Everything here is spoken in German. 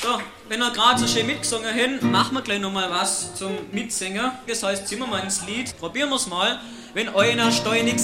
So, wenn wir gerade so schön mitgesungen haben, machen wir gleich nochmal was zum Mitsingen. Das heißt, ziehen wir mal ins Lied, probieren wir es mal. Wenn einer steunig